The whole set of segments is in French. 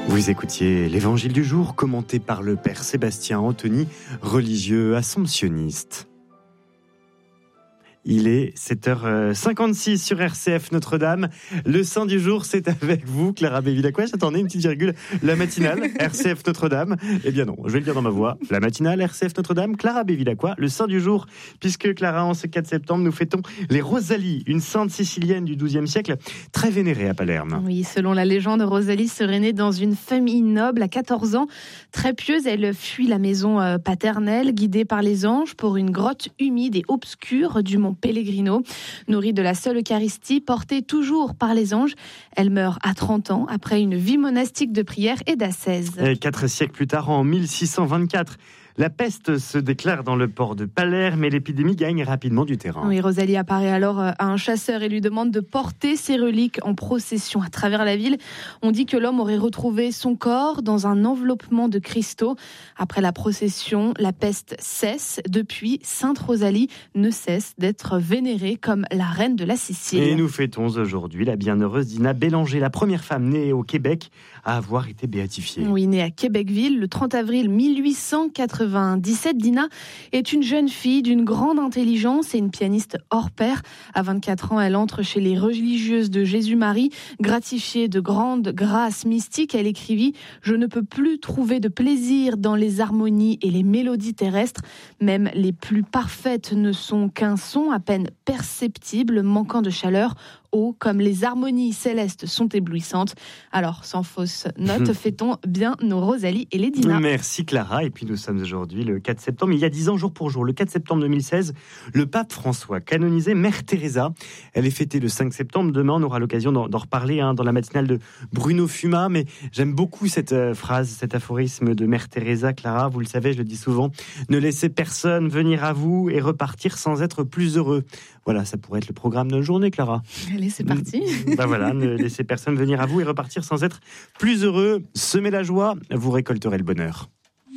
Vous écoutiez l'Évangile du jour commenté par le Père Sébastien Anthony, religieux assomptionniste. Il est 7h56 sur RCF Notre-Dame. Le Saint du jour, c'est avec vous, Clara Bévilacqua. J'attendais une petite virgule. La matinale, RCF Notre-Dame. Eh bien non, je vais le dire dans ma voix. La matinale, RCF Notre-Dame, Clara Bévilacqua. Le Saint du jour, puisque Clara, en ce 4 septembre, nous fêtons les Rosalie, une sainte sicilienne du XIIe siècle, très vénérée à Palerme. Oui, selon la légende, Rosalie serait née dans une famille noble à 14 ans. Très pieuse, elle fuit la maison paternelle, guidée par les anges, pour une grotte humide et obscure du mont Pellegrino, nourrie de la seule Eucharistie, portée toujours par les anges. Elle meurt à 30 ans, après une vie monastique de prière et d'ascèse. Et 4 siècles plus tard, en 1624, la peste se déclare dans le port de Palerme et l'épidémie gagne rapidement du terrain. Oui, Rosalie apparaît alors à un chasseur et lui demande de porter ses reliques en procession à travers la ville. On dit que l'homme aurait retrouvé son corps dans un enveloppement de cristaux. Après la procession, la peste cesse. Depuis, Sainte Rosalie ne cesse d'être vénérée comme la reine de la Sicile. Et nous fêtons aujourd'hui la bienheureuse Dina Bélanger, la première femme née au Québec à avoir été béatifiée. Oui, née à Québecville le 30 avril 1897, Dina est une jeune fille d'une grande intelligence et une pianiste hors pair. À 24 ans, elle entre chez les religieuses de Jésus-Marie. Gratifiée de grandes grâces mystiques, elle écrivit « Je ne peux plus trouver de plaisir dans les harmonies et les mélodies terrestres. Même les plus parfaites ne sont qu'un son à peine perceptible, manquant de chaleur. Comme les harmonies célestes sont éblouissantes. » Alors, sans fausse note, fêtons bien nos Rosalie et les Dina. Merci Clara. Et puis nous sommes aujourd'hui le 4 septembre. Il y a 10 ans, jour pour jour, le 4 septembre 2016, le pape François canonisait Mère Teresa. Elle est fêtée le 5 septembre. Demain, on aura l'occasion d'en reparler dans la matinale de Bruno Fuma. Mais j'aime beaucoup cette phrase, cet aphorisme de Mère Teresa. Clara, vous le savez, je le dis souvent, ne laissez personne venir à vous et repartir sans être plus heureux. Voilà, ça pourrait être le programme de la journée, Clara. Allez, c'est parti. Voilà, ne laissez personne venir à vous et repartir sans être plus heureux. Semez la joie, vous récolterez le bonheur.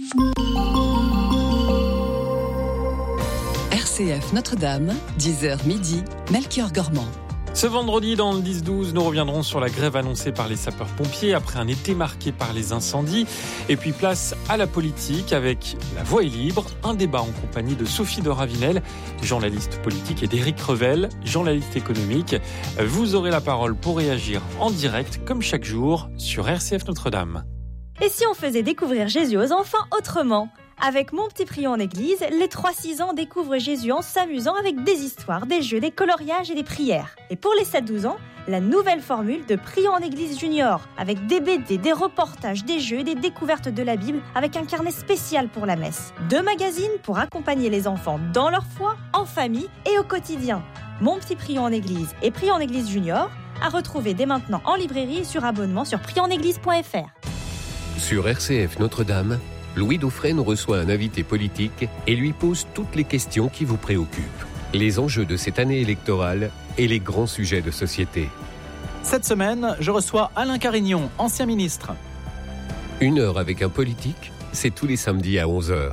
RCF Notre-Dame, 10h midi, Melchior Gormand. Ce vendredi, dans le 10-12, nous reviendrons sur la grève annoncée par les sapeurs-pompiers après un été marqué par les incendies. Et puis place à la politique avec La Voix est libre, un débat en compagnie de Sophie de Ravinel, journaliste politique, et d'Éric Revel, journaliste économique. Vous aurez la parole pour réagir en direct, comme chaque jour, sur RCF Notre-Dame. Et si on faisait découvrir Jésus aux enfants autrement ? Avec Mon Petit Prion en Église, les 3-6 ans découvrent Jésus en s'amusant avec des histoires, des jeux, des coloriages et des prières. Et pour les 7-12 ans, la nouvelle formule de Prion en Église Junior, avec des BD, des reportages, des jeux, des découvertes de la Bible, avec un carnet spécial pour la messe. 2 magazines pour accompagner les enfants dans leur foi, en famille et au quotidien. Mon Petit Prion en Église et Prion en Église Junior, à retrouver dès maintenant en librairie et sur abonnement sur prionenéglise.fr. Sur RCF Notre-Dame, Louis Dauphren nous reçoit un invité politique et lui pose toutes les questions qui vous préoccupent. Les enjeux de cette année électorale et les grands sujets de société. Cette semaine, je reçois Alain Carignon, ancien ministre. 1 heure avec un politique, c'est tous les samedis à 11h.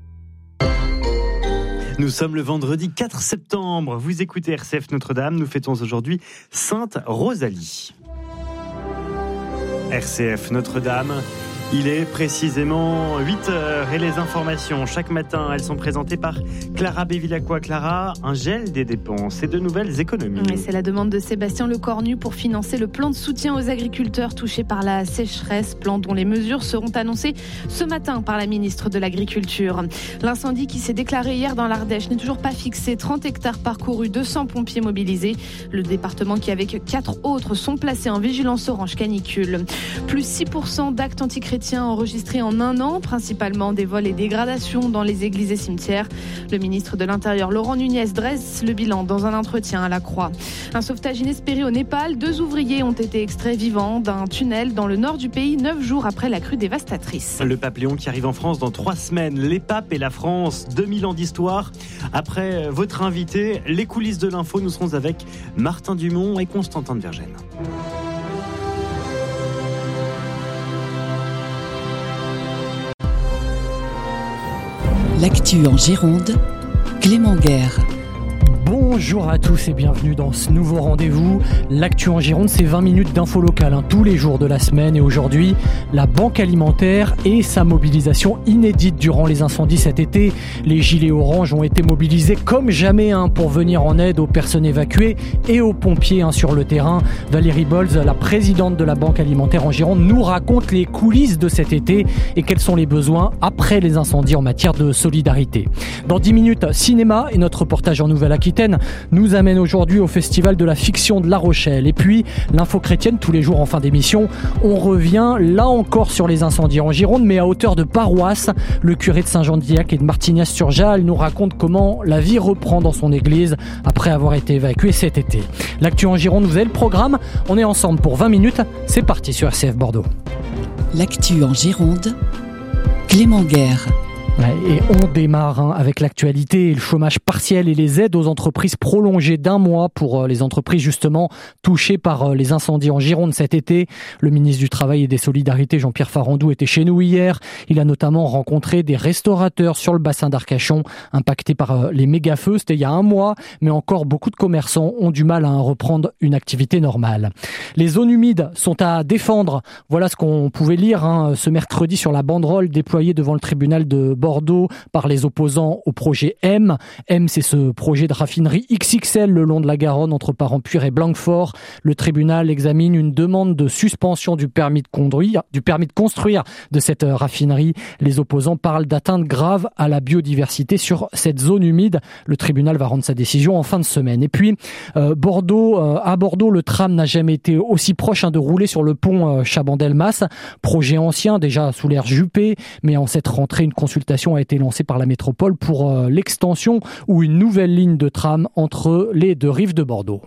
Nous sommes le vendredi 4 septembre. Vous écoutez RCF Notre-Dame. Nous fêtons aujourd'hui Sainte Rosalie. RCF Notre-Dame. Il est précisément 8h et les informations, chaque matin, elles sont présentées par Clara Bévilacqua. Clara, un gel des dépenses et de nouvelles économies. Oui, c'est la demande de Sébastien Lecornu pour financer le plan de soutien aux agriculteurs touchés par la sécheresse, plan dont les mesures seront annoncées ce matin par la ministre de l'Agriculture. L'incendie qui s'est déclaré hier dans l'Ardèche n'est toujours pas fixé. 30 hectares parcourus, 200 pompiers mobilisés. Le département qui, avec 4 autres, sont placés en vigilance orange canicule. Plus 6% d'actes antichrétiens enregistrés en un an, principalement des vols et dégradations dans les églises et cimetières. Le ministre de l'Intérieur, Laurent Nunez, dresse le bilan dans un entretien à la Croix. Un sauvetage inespéré au Népal. 2 ouvriers ont été extraits vivants d'un tunnel dans le nord du pays, 9 jours après la crue dévastatrice. Le pape Léon qui arrive en France dans 3 semaines. Les papes et la France, 2000 ans d'histoire. Après votre invité, les coulisses de l'info, nous serons avec Martin Dumont et Constantin de Vergennes. L'actu en Gironde, Clément Guerre. Bonjour Bonjour à tous et bienvenue dans ce nouveau rendez-vous. L'actu en Gironde, c'est 20 minutes d'info locale tous les jours de la semaine. Et aujourd'hui, la Banque Alimentaire et sa mobilisation inédite durant les incendies cet été. Les gilets orange ont été mobilisés comme jamais pour venir en aide aux personnes évacuées et aux pompiers sur le terrain. Valérie Bolz, la présidente de la Banque Alimentaire en Gironde, nous raconte les coulisses de cet été et quels sont les besoins après les incendies en matière de solidarité. Dans 10 minutes, cinéma et notre reportage en Nouvelle-Aquitaine nous amène aujourd'hui au Festival de la Fiction de La Rochelle. Et puis, l'info chrétienne, tous les jours en fin d'émission, on revient là encore sur les incendies en Gironde, mais à hauteur de paroisse. Le curé de Saint-Jean-d'Illac et de Martignas-sur-Jalles nous raconte comment la vie reprend dans son église après avoir été évacué cet été. L'actu en Gironde, vous avez le programme. On est ensemble pour 20 minutes. C'est parti sur RCF Bordeaux. L'actu en Gironde, Clément Guerre. Et on démarre avec l'actualité, le chômage partiel et les aides aux entreprises prolongées d'1 mois pour les entreprises justement touchées par les incendies en Gironde cet été. Le ministre du Travail et des Solidarités, Jean-Pierre Farandou, était chez nous hier. Il a notamment rencontré des restaurateurs sur le bassin d'Arcachon impactés par les méga-feux. C'était il y a 1 mois, mais encore beaucoup de commerçants ont du mal à reprendre une activité normale. Les zones humides sont à défendre. Voilà ce qu'on pouvait lire ce mercredi sur la banderole déployée devant le tribunal de Bordeaux par les opposants au projet M. M, c'est ce projet de raffinerie XXL le long de la Garonne entre Parempuire et Blanquefort. Le tribunal examine une demande de suspension du permis de construire de cette raffinerie. Les opposants parlent d'atteinte grave à la biodiversité sur cette zone humide. Le tribunal va rendre sa décision en fin de semaine. Et puis, à Bordeaux, le tram n'a jamais été aussi proche de rouler sur le pont Chabandelmas. Projet ancien, déjà sous l'ère Juppé, mais en cette rentrée, une consultation a été lancée par la métropole pour l'extension ou une nouvelle ligne de tram entre les 2 rives de Bordeaux.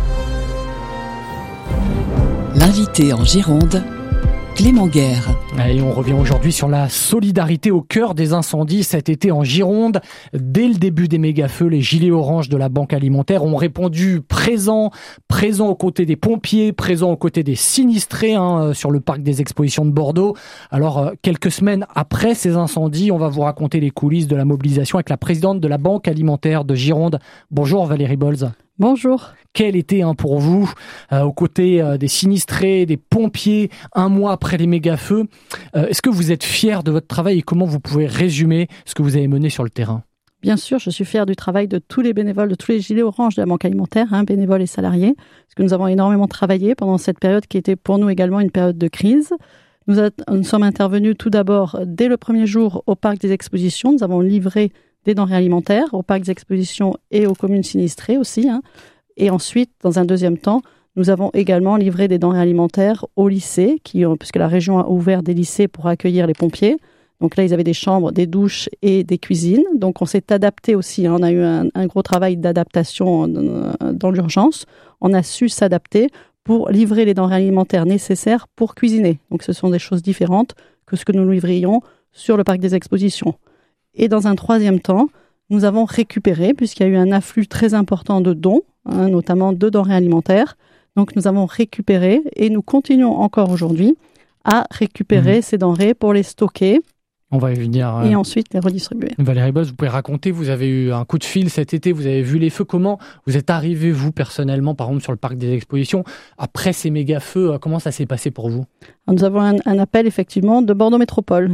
L'invité en Gironde, Clément Guerre. Et on revient aujourd'hui sur la solidarité au cœur des incendies cet été en Gironde. Dès le début des méga-feux, les gilets orange de la Banque Alimentaire ont répondu présents aux côtés des pompiers, présents aux côtés des sinistrés sur le parc des expositions de Bordeaux. Alors, quelques semaines après ces incendies, on va vous raconter les coulisses de la mobilisation avec la présidente de la Banque Alimentaire de Gironde. Bonjour Valérie Bolz. Bonjour. Quel été pour vous, aux côtés des sinistrés, des pompiers, 1 mois après les méga-feux. Est-ce que vous êtes fiers de votre travail et comment vous pouvez résumer ce que vous avez mené sur le terrain ? Bien sûr, je suis fière du travail de tous les bénévoles, de tous les gilets orange de la Banque Alimentaire, bénévoles et salariés, parce que nous avons énormément travaillé pendant cette période qui était pour nous également une période de crise. Nous sommes intervenus tout d'abord dès le premier jour au parc des expositions. Nous avons livré des denrées alimentaires au parc des expositions et aux communes sinistrées aussi. Et ensuite, dans un deuxième temps, nous avons également livré des denrées alimentaires aux lycées, puisque la région a ouvert des lycées pour accueillir les pompiers. Donc là, ils avaient des chambres, des douches et des cuisines. Donc on s'est adapté aussi. On a eu un gros travail d'adaptation dans l'urgence. On a su s'adapter pour livrer les denrées alimentaires nécessaires pour cuisiner. Donc ce sont des choses différentes que ce que nous livrions sur le parc des expositions. Et dans un troisième temps, nous avons récupéré, puisqu'il y a eu un afflux très important de dons, notamment de denrées alimentaires. Donc nous avons récupéré et nous continuons encore aujourd'hui à récupérer ces denrées pour les stocker. On va y venir. Et ensuite les redistribuer. Valérie Bolz, vous pouvez raconter, vous avez eu un coup de fil cet été, vous avez vu les feux. Comment vous êtes arrivé, vous, personnellement, par exemple, sur le parc des expositions, après ces méga-feux, comment ça s'est passé pour vous ? Alors, nous avons un appel, effectivement, de Bordeaux Métropole.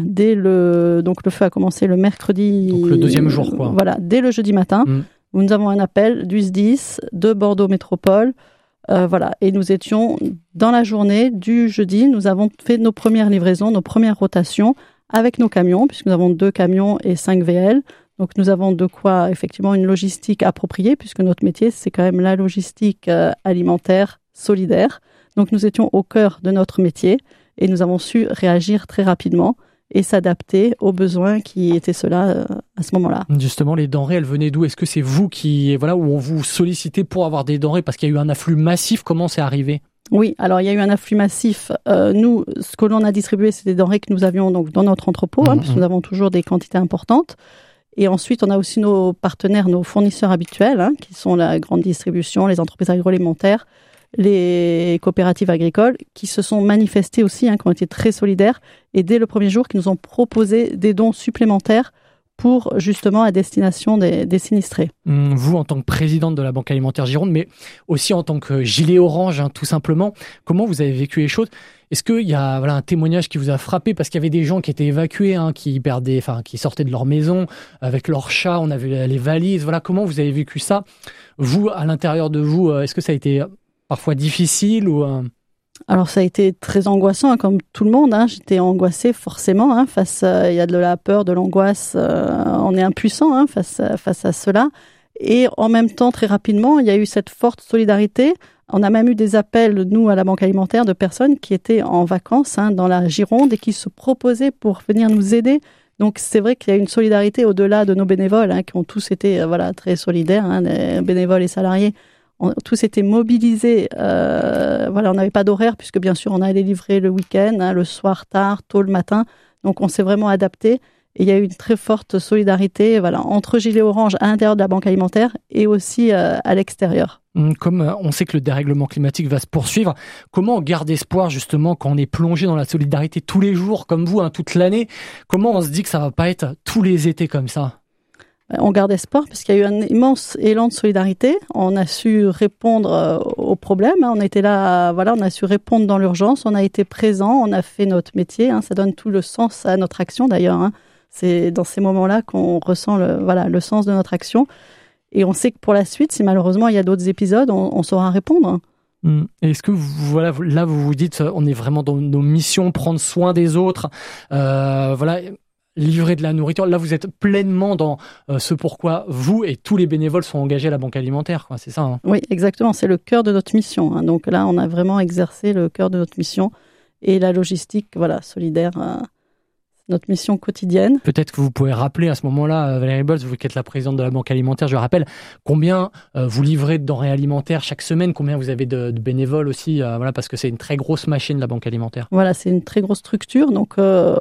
Donc le feu a commencé le mercredi. Donc le deuxième jour, quoi. Voilà, dès le jeudi matin. Où nous avons un appel du SDIS de Bordeaux Métropole. Et nous étions, dans la journée du jeudi, nous avons fait nos premières livraisons, nos premières rotations avec nos camions, puisque nous avons 2 camions et 5 VL. Donc nous avons de quoi, effectivement, une logistique appropriée, puisque notre métier, c'est quand même la logistique alimentaire solidaire. Donc nous étions au cœur de notre métier et nous avons su réagir très rapidement et s'adapter aux besoins qui étaient ceux-là à ce moment-là. Justement, les denrées, elles venaient d'où ? Est-ce que c'est vous où on vous sollicitait pour avoir des denrées parce qu'il y a eu un afflux massif ? Comment c'est arrivé ? Oui, alors il y a eu un afflux massif. Nous, ce que l'on a distribué, c'est des denrées que nous avions donc dans notre entrepôt, puisque nous avons toujours des quantités importantes. Et ensuite, on a aussi nos partenaires, nos fournisseurs habituels, qui sont la grande distribution, les entreprises agroalimentaires, les coopératives agricoles, qui se sont manifestées aussi, qui ont été très solidaires, et dès le premier jour, qui nous ont proposé des dons supplémentaires pour justement à destination des sinistrés. Vous, en tant que présidente de la Banque Alimentaire Gironde, mais aussi en tant que gilet orange, tout simplement, comment vous avez vécu les choses ? Est-ce qu'il y a un témoignage qui vous a frappé parce qu'il y avait des gens qui étaient évacués, qui sortaient de leur maison avec leurs chats, on a vu les valises, comment vous avez vécu ça ? Vous, à l'intérieur de vous, est-ce que ça a été parfois difficile ou Alors ça a été très angoissant, comme tout le monde. J'étais angoissée forcément. Il y a de la peur, de l'angoisse. On est impuissant face à cela. Et en même temps, très rapidement, il y a eu cette forte solidarité. On a même eu des appels, nous, à la Banque Alimentaire, de personnes qui étaient en vacances dans la Gironde et qui se proposaient pour venir nous aider. Donc c'est vrai qu'il y a une solidarité au-delà de nos bénévoles, qui ont tous été très solidaires, les bénévoles et salariés. Tous étaient mobilisés. On n'avait pas d'horaire puisque bien sûr on allait livrer le week-end, le soir tard, tôt le matin. Donc on s'est vraiment adapté. Et il y a eu une très forte solidarité entre Gilets Orange à l'intérieur de la Banque Alimentaire et aussi à l'extérieur. Comme on sait que le dérèglement climatique va se poursuivre, comment on garde espoir justement quand on est plongé dans la solidarité tous les jours comme vous, toute l'année ? Comment on se dit que ça ne va pas être tous les étés comme ça ? On garde espoir parce qu'il y a eu un immense élan de solidarité. On a su répondre aux problèmes. On était là, on a su répondre dans l'urgence. On a été présent, on a fait notre métier. Ça donne tout le sens à notre action d'ailleurs. C'est dans ces moments-là qu'on ressent le sens de notre action. Et on sait que pour la suite, si malheureusement il y a d'autres épisodes, on saura répondre. Est-ce que là vous vous dites, on est vraiment dans nos missions, prendre soin des autres, livrer de la nourriture. Là, vous êtes pleinement dans ce pourquoi vous et tous les bénévoles sont engagés à la Banque Alimentaire, c'est ça ? Oui, exactement. C'est le cœur de notre mission. Donc là, on a vraiment exercé le cœur de notre mission et la logistique, solidaire. Notre mission quotidienne. Peut-être que vous pouvez rappeler à ce moment-là, Valérie Bolz, vous qui êtes la présidente de la Banque Alimentaire, je rappelle, combien vous livrez de denrées alimentaires chaque semaine, combien vous avez de bénévoles aussi, parce que c'est une très grosse machine, la Banque Alimentaire. C'est une très grosse structure. Donc,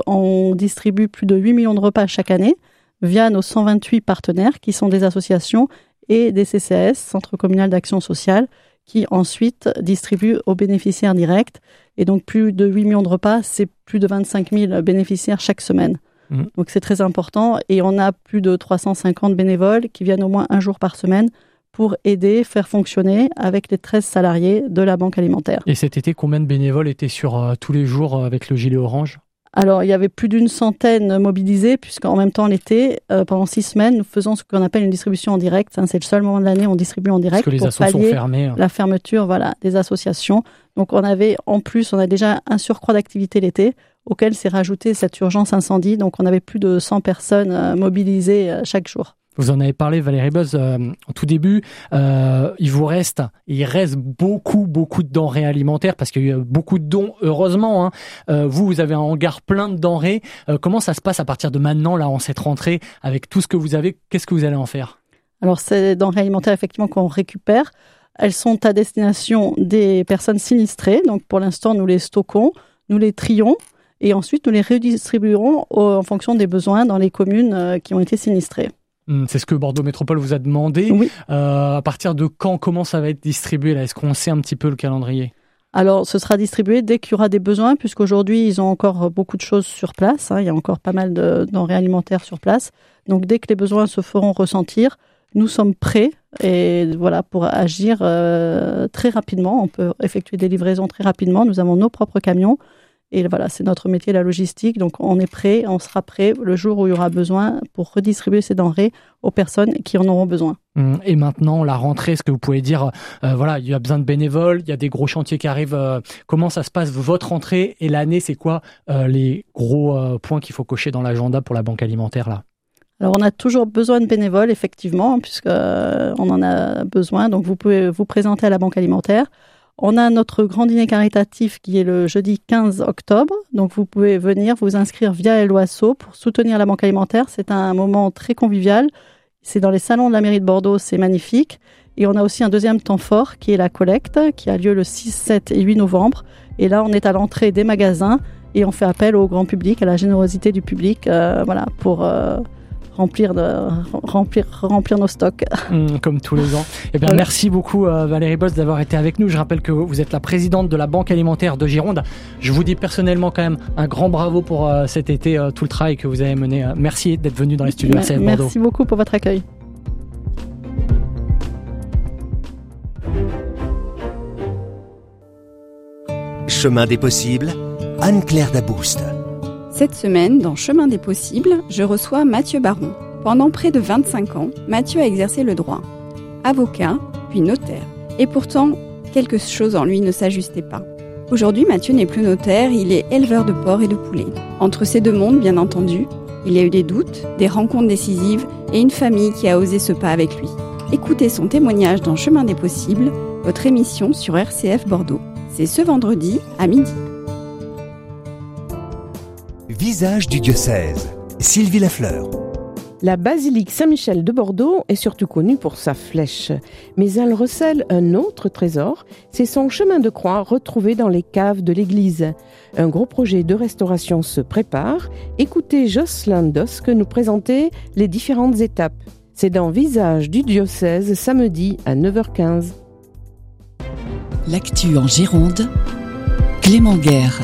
on distribue plus de 8 millions de repas chaque année via nos 128 partenaires qui sont des associations et des CCAS, Centre communal d'action sociale, qui ensuite distribuent aux bénéficiaires directs. Et donc, plus de 8 millions de repas, c'est plus de 25 000 bénéficiaires chaque semaine. Donc, c'est très important. Et on a plus de 350 bénévoles qui viennent au moins un jour par semaine pour aider, faire fonctionner avec les 13 salariés de la Banque Alimentaire. Et cet été, combien de bénévoles étaient sur tous les jours avec le gilet orange ? Alors, il y avait plus d'une centaine mobilisés, puisqu'en même temps, l'été, pendant 6 semaines, nous faisons ce qu'on appelle une distribution en direct. C'est le seul moment de l'année où on distribue en direct pour pallier la fermeture des associations. Donc, on a déjà un surcroît d'activité l'été, auquel s'est rajoutée cette urgence incendie. Donc, on avait plus de 100 personnes mobilisées chaque jour. Vous en avez parlé, Valérie Bolz, en tout début. Il reste beaucoup de denrées alimentaires parce qu'il y a eu beaucoup de dons, heureusement. Vous avez un hangar plein de denrées. Comment ça se passe à partir de maintenant, là, en cette rentrée, avec tout ce que vous avez ? Qu'est-ce que vous allez en faire ? Alors, ces denrées alimentaires, effectivement, qu'on récupère, elles sont à destination des personnes sinistrées. Donc, pour l'instant, nous les stockons, nous les trions et ensuite, nous les redistribuerons en fonction des besoins dans les communes qui ont été sinistrées. C'est ce que Bordeaux Métropole vous a demandé. Oui. À partir de quand, comment ça va être distribué là ? Est-ce qu'on sait un petit peu le calendrier ? Alors, ce sera distribué dès qu'il y aura des besoins, puisqu'aujourd'hui, ils ont encore beaucoup de choses sur place. Il y a encore pas mal de denrées alimentaires sur place. Donc, dès que les besoins se feront ressentir, nous sommes prêts pour agir très rapidement. On peut effectuer des livraisons très rapidement. Nous avons nos propres camions. Et c'est notre métier, la logistique. Donc, on est prêt, on sera prêt le jour où il y aura besoin pour redistribuer ces denrées aux personnes qui en auront besoin. Et maintenant, la rentrée, est-ce que vous pouvez dire, il y a besoin de bénévoles, il y a des gros chantiers qui arrivent. Comment ça se passe, votre rentrée et l'année ? C'est quoi les gros points qu'il faut cocher dans l'agenda pour la Banque Alimentaire là ? Alors, on a toujours besoin de bénévoles, effectivement, puisqu'on en a besoin. Donc, vous pouvez vous présenter à la Banque Alimentaire. On a notre grand dîner caritatif qui est le jeudi 15 octobre. Donc, vous pouvez venir vous inscrire via Eloasso pour soutenir la Banque Alimentaire. C'est un moment très convivial. C'est dans les salons de la mairie de Bordeaux. C'est magnifique. Et on a aussi un deuxième temps fort qui est la collecte qui a lieu le 6, 7 et 8 novembre. Et là, on est à l'entrée des magasins et on fait appel au grand public, à la générosité du public, pour remplir nos stocks. Comme tous les ans. Eh bien, merci beaucoup Valérie Boss d'avoir été avec nous. Je rappelle que vous êtes la présidente de la Banque alimentaire de Gironde. Je vous dis personnellement quand même un grand bravo pour cet été, tout le travail que vous avez mené. Merci d'être venu dans les studios RCF Bordeaux. Merci beaucoup pour votre accueil. Chemin des possibles, Anne-Claire Dabouste. Cette semaine, dans Chemin des possibles, je reçois Mathieu Baron. Pendant près de 25 ans, Mathieu a exercé le droit. Avocat, puis notaire. Et pourtant, quelque chose en lui ne s'ajustait pas. Aujourd'hui, Mathieu n'est plus notaire, il est éleveur de porcs et de poulets. Entre ces deux mondes, bien entendu, il y a eu des doutes, des rencontres décisives et une famille qui a osé ce pas avec lui. Écoutez son témoignage dans Chemin des possibles, votre émission sur RCF Bordeaux. C'est ce vendredi à midi. Visage du diocèse, Sylvie Lafleur. La basilique Saint-Michel de Bordeaux est surtout connue pour sa flèche, mais elle recèle un autre trésor, c'est son chemin de croix retrouvé dans les caves de l'église. Un gros projet de restauration se prépare. Écoutez Jocelyn Dosque nous présenter les différentes étapes. C'est dans Visage du diocèse, samedi à 9h15. L'actu en Gironde, Clément Guerre.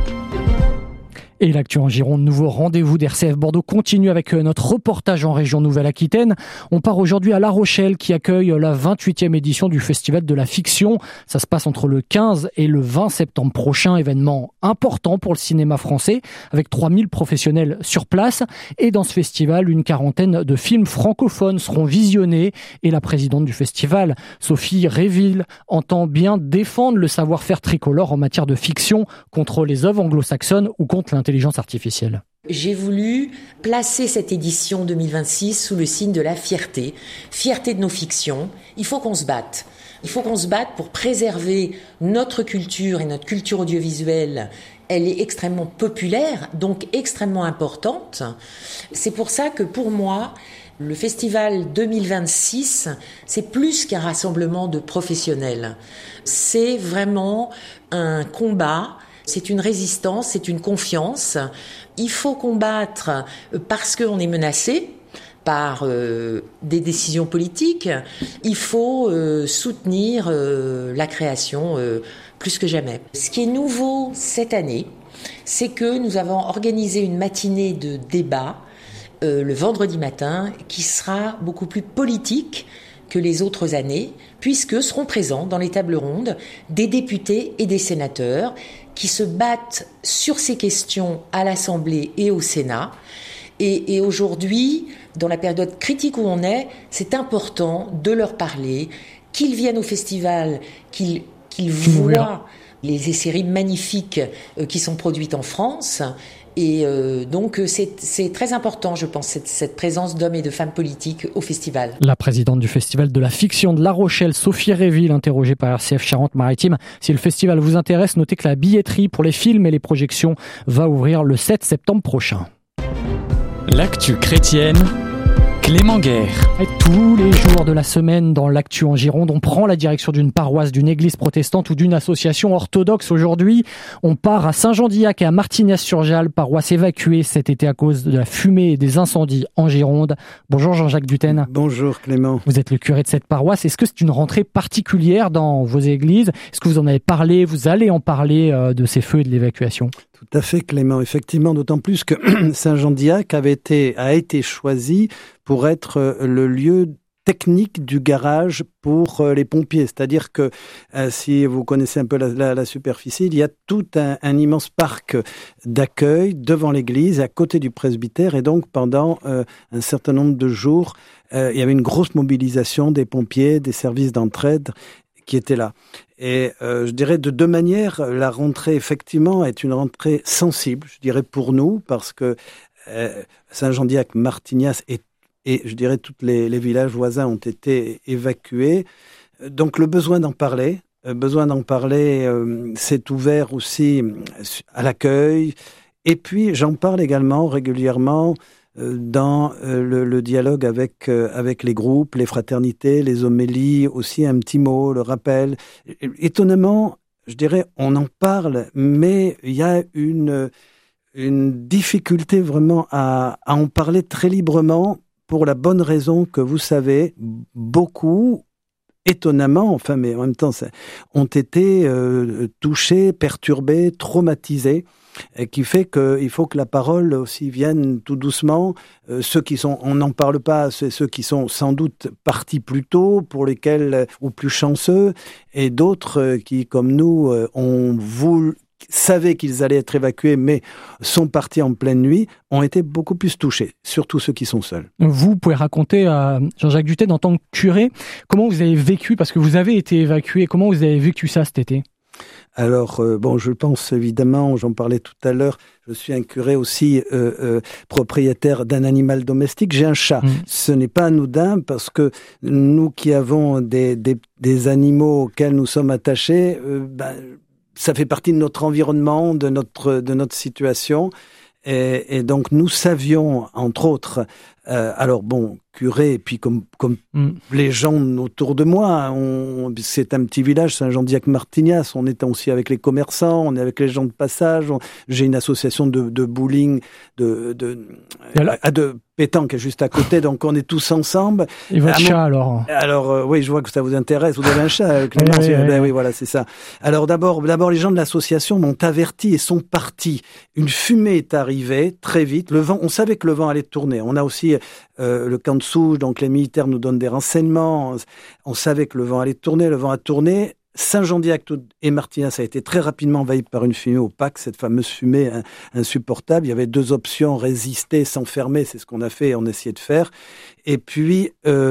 Et l'actu en Gironde, nouveau rendez-vous d'RCF Bordeaux continue avec notre reportage en région Nouvelle-Aquitaine. On part aujourd'hui à La Rochelle qui accueille la 28e édition du Festival de la Fiction. Ça se passe entre le 15 et le 20 septembre prochain, événement important pour le cinéma français avec 3000 professionnels sur place. Et dans ce festival, une quarantaine de films francophones seront visionnés. Et la présidente du festival, Sophie Réville, entend bien défendre le savoir-faire tricolore en matière de fiction contre les œuvres anglo-saxonnes ou contre l'intelligence artificielle. J'ai voulu placer cette édition 2026 sous le signe de la fierté de nos fictions. Il faut qu'on se batte. Il faut qu'on se batte pour préserver notre culture et notre culture audiovisuelle. Elle est extrêmement populaire, donc extrêmement importante. C'est pour ça que pour moi, le festival 2026, c'est plus qu'un rassemblement de professionnels. C'est vraiment un combat. C'est une résistance, c'est une confiance. Il faut combattre parce qu'on est menacé par des décisions politiques. Il faut soutenir la création plus que jamais. Ce qui est nouveau cette année, c'est que nous avons organisé une matinée de débat le vendredi matin qui sera beaucoup plus politique que les autres années, puisque seront présents dans les tables rondes des députés et des sénateurs qui se battent sur ces questions à l'Assemblée et au Sénat. Et aujourd'hui, dans la période critique où on est, c'est important de leur parler, qu'ils viennent au festival, qu'ils voient les séries magnifiques qui sont produites en France. Et donc c'est très important, je pense, cette présence d'hommes et de femmes politiques au festival. La présidente du Festival de la Fiction de La Rochelle, Sophie Réville, interrogée par RCF Charente-Maritime. Si le festival vous intéresse, notez que la billetterie pour les films et les projections va ouvrir le 7 septembre prochain. L'actu chrétienne, Clément Guerre. Et tous les jours de la semaine dans l'actu en Gironde, on prend la direction d'une paroisse, d'une église protestante ou d'une association orthodoxe. Aujourd'hui, on part à Saint-Jean-d'Illac et à Martignas-sur-Jalles, paroisse évacuée cet été à cause de la fumée et des incendies en Gironde. Bonjour Jean-Jacques Dutène. Bonjour Clément. Vous êtes le curé de cette paroisse. Est-ce que c'est une rentrée particulière dans vos églises ? Est-ce que vous en avez parlé ? Vous allez en parler de ces feux et de l'évacuation ? Tout à fait Clément, effectivement, d'autant plus que Saint-Jean-d'Illac a été choisi pour être le lieu technique du garage pour les pompiers. C'est-à-dire que, si vous connaissez un peu la superficie, il y a tout un immense parc d'accueil devant l'église, à côté du presbytère, et donc pendant un certain nombre de jours, il y avait une grosse mobilisation des pompiers, des services d'entraide qui étaient là. Et je dirais de deux manières, la rentrée effectivement est une rentrée sensible, je dirais pour nous, parce que Saint-Jean-d'Illac, Martignas et je dirais tous les villages voisins ont été évacués. Donc le besoin d'en parler, s'est ouvert aussi à l'accueil. Et puis j'en parle également régulièrement dans le dialogue avec les groupes, les fraternités, les homélies, aussi un petit mot, le rappel. Étonnamment, je dirais, on en parle, mais il y a une une difficulté vraiment à en parler très librement pour la bonne raison que vous savez, beaucoup, étonnamment, enfin, mais en même temps, ont été touchés, perturbés, traumatisés, et qui fait qu'il faut que la parole aussi vienne tout doucement. Ceux qui sont, on n'en parle pas, c'est ceux qui sont sans doute partis plus tôt, pour lesquels, ou plus chanceux, et d'autres qui, comme nous, savaient qu'ils allaient être évacués, mais sont partis en pleine nuit, ont été beaucoup plus touchés, surtout ceux qui sont seuls. Vous pouvez raconter à Jean-Jacques Duthesne, en tant que curé, comment vous avez vécu, parce que vous avez été évacué, comment vous avez vécu ça cet été ? Alors, je pense évidemment, j'en parlais tout à l'heure, je suis un curé aussi propriétaire d'un animal domestique, j'ai un chat. Ce n'est pas anodin parce que nous qui avons des animaux auxquels nous sommes attachés, ça fait partie de notre environnement, de notre situation. Et donc nous savions, entre autres, curé, et puis comme les gens autour de moi, c'est un petit village, Saint-Jean-d'Iac-Martignas, on est aussi avec les commerçants, on est avec les gens de passage, j'ai une association de bowling, de pétanque juste à côté, donc on est tous ensemble. Et votre chat alors ? Alors oui, je vois que ça vous intéresse, vous avez un chat, Clément. Oui, voilà, c'est ça. Alors d'abord les gens de l'association m'ont averti et sont partis. Une fumée est arrivée très vite, le vent, on savait que le vent allait tourner. On a aussi le camp de Souche, donc les militaires nous donnent des renseignements. On savait que le vent allait tourner, le vent a tourné. Saint-Jean-d'Iac et Martignas a été très rapidement envahi par une fumée opaque, cette fameuse fumée insupportable. Il y avait deux options, résister, s'enfermer, c'est ce qu'on a fait et on a essayé de faire. Et puis,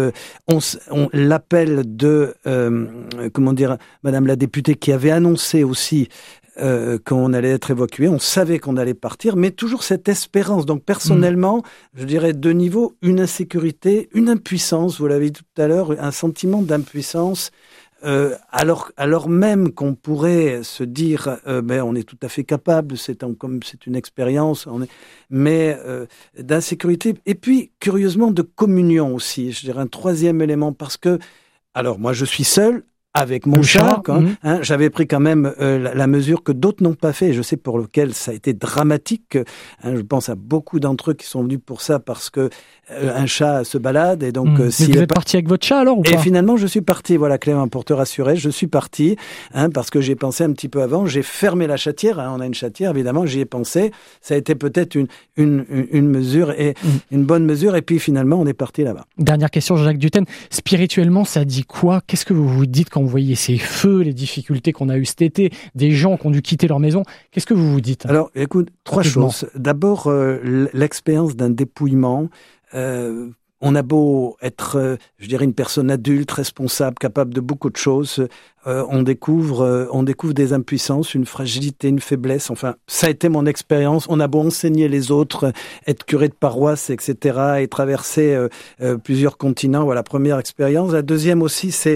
l'appel de, Madame la députée qui avait annoncé aussi qu'on allait être évacué, on savait qu'on allait partir, mais toujours cette espérance. Donc personnellement, je dirais deux niveaux, une insécurité, une impuissance, vous l'avez dit tout à l'heure, un sentiment d'impuissance, alors même qu'on pourrait se dire, on est tout à fait capable, comme c'est une expérience, mais d'insécurité, et puis curieusement de communion aussi, je dirais un troisième élément, parce que, alors moi je suis seul, avec mon chat, j'avais pris quand même la mesure que d'autres n'ont pas fait, et je sais pour lequel ça a été dramatique. Je pense à beaucoup d'entre eux qui sont venus pour ça parce que un chat se balade, et donc si vous êtes parti avec votre chat alors ou pas ? Et finalement je suis parti, voilà Clément, pour te rassurer, je suis parti parce que j'ai pensé un petit peu avant, j'ai fermé la chatière, on a une chatière évidemment, j'y ai pensé, ça a été peut-être une mesure et une bonne mesure, et puis finalement on est parti là-bas. Dernière question, Jean-Jacques Duthesne, spirituellement ça dit quoi ? Qu'est-ce que vous vous dites quand vous voyez ces feux, les difficultés qu'on a eues cet été, des gens qui ont dû quitter leur maison, qu'est-ce que vous vous dites ? Alors écoute, trois choses. D'abord l'expérience d'un dépouillement. On a beau être, je dirais, une personne adulte, responsable, capable de beaucoup de choses, on découvre des impuissances, une fragilité, une faiblesse. Enfin, ça a été mon expérience. On a beau enseigner les autres, être curé de paroisse, etc., et traverser plusieurs continents. Voilà, première expérience. La deuxième aussi, c'est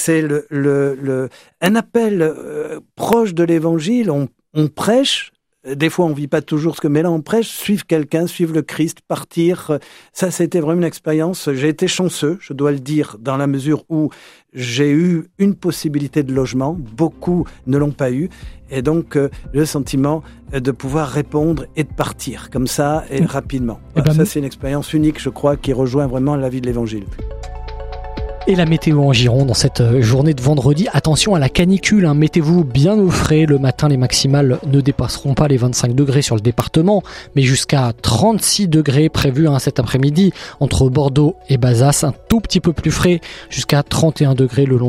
un appel proche de l'Évangile. On prêche. Des fois, on vit pas toujours ce que, mais là, on prêche, suivre quelqu'un, suivre le Christ, partir. Ça a été vraiment une expérience. J'ai été chanceux, je dois le dire, dans la mesure où j'ai eu une possibilité de logement. Beaucoup ne l'ont pas eu. Et donc, le sentiment de pouvoir répondre et de partir, comme ça, et rapidement. Voilà, ça, c'est une expérience unique, je crois, qui rejoint vraiment la vie de l'Évangile. Et la météo en Gironde dans cette journée de vendredi. Attention à la canicule, mettez-vous bien au frais. Le matin, les maximales ne dépasseront pas les 25 degrés sur le département, mais jusqu'à 36 degrés prévus cet après-midi entre Bordeaux et Bazas. Un tout petit peu plus frais, jusqu'à 31 degrés le long